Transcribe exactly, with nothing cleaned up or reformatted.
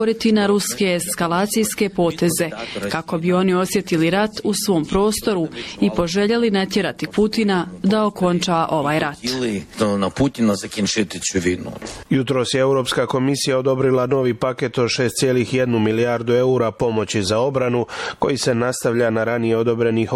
na ruske eskalacijske poteze, kako bi oni osjetili rat u svom prostoru i poželjeli natjerati Putina da okonča ovaj rat. Jutros je Europska komisija odobrila novi paket od šest zarez jedna milijardu eura pomoći za obranu, koji se nastavlja na ranije odobrenih